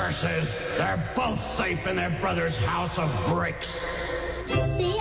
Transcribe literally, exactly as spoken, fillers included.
curses. They're both safe in their brother's house of bricks. See?